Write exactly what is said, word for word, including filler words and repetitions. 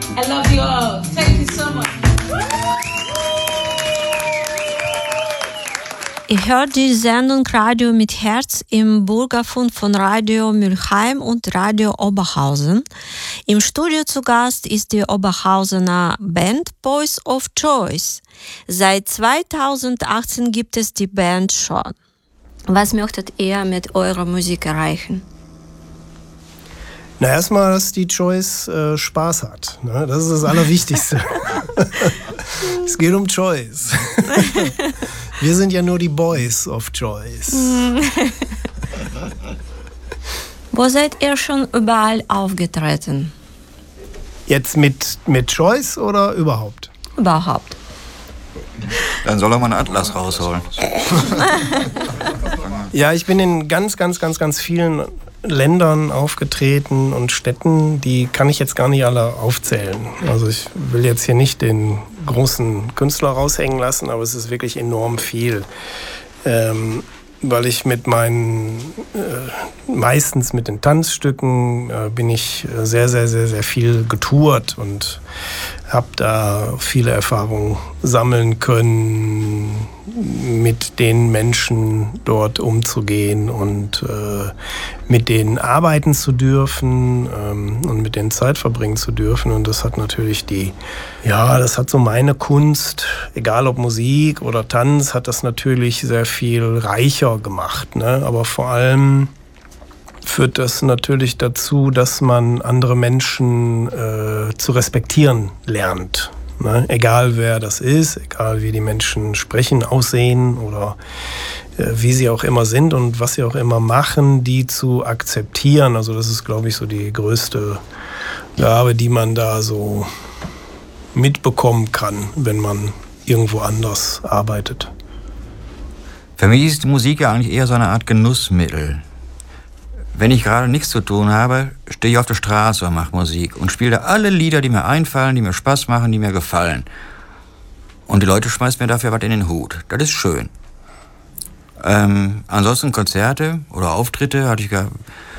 I love you all. Thank you so much. Ihr hört die Sendung Radio mit Herz im Bürgerfunk von Radio Mülheim und Radio Oberhausen. Im Studio zu Gast ist die Oberhausener Band Boys of Choice. Seit zweitausendachtzehn gibt es die Band schon. Was möchtet ihr mit eurer Musik erreichen? Na, erstmal, dass die Choice äh, Spaß hat. Ne? Das ist das Allerwichtigste. Es geht um Choice. Wir sind ja nur die Boys of Choice. Wo seid ihr schon überall aufgetreten? Jetzt mit, mit Choice oder überhaupt? Überhaupt. Dann soll er mal einen Atlas rausholen. Ja, ich bin in ganz, ganz, ganz, ganz vielen Ländern aufgetreten und Städten, die kann ich jetzt gar nicht alle aufzählen. Also ich will jetzt hier nicht den großen Künstler raushängen lassen, aber es ist wirklich enorm viel. Ähm, weil ich mit meinen, äh, meistens mit den Tanzstücken, äh, bin ich sehr, sehr, sehr, sehr viel getourt und habe da viele Erfahrungen sammeln können, mit den Menschen dort umzugehen und äh, mit denen arbeiten zu dürfen ähm, und mit denen Zeit verbringen zu dürfen. Und das hat natürlich die, ja, das hat so meine Kunst, egal ob Musik oder Tanz, hat das natürlich sehr viel reicher gemacht, ne? Aber vor allem führt das natürlich dazu, dass man andere Menschen äh, zu respektieren lernt. Ne? Egal wer das ist, egal wie die Menschen sprechen, aussehen oder äh, wie sie auch immer sind und was sie auch immer machen, die zu akzeptieren. Also das ist, glaube ich, so die größte Gabe, die man da so mitbekommen kann, wenn man irgendwo anders arbeitet. Für mich ist die Musik ja eigentlich eher so eine Art Genussmittel. Wenn ich gerade nichts zu tun habe, stehe ich auf der Straße und mache Musik und spiele da alle Lieder, die mir einfallen, die mir Spaß machen, die mir gefallen. Und die Leute schmeißen mir dafür was in den Hut. Das ist schön. Ähm, ansonsten Konzerte oder Auftritte hatte ich gar